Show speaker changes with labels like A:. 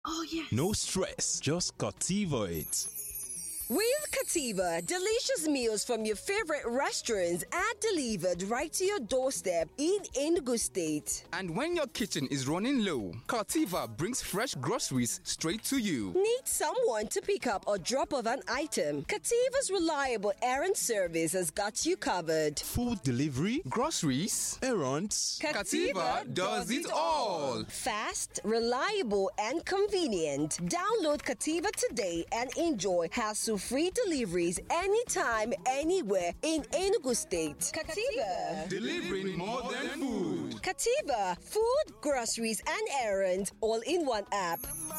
A: Oh, yes.
B: No stress, just Cativa it.
C: With Cativa, delicious meals from your favorite restaurants are delivered right to your doorstep in Enugu State.
D: And when your kitchen is running low, Cativa brings fresh groceries straight to you.
C: Need someone to pick up or drop off an item? Cativa's reliable errand service has got you covered.
B: Food delivery,
D: groceries,
B: errands.
D: Cativa does it all.
C: Fast, reliable, and convenient. Download Cativa today and enjoy hassle-free deliveries anytime, anywhere in Enugu State. Cativa.
D: Delivering more than food.
C: Cativa. Food, groceries, and errands all in one app.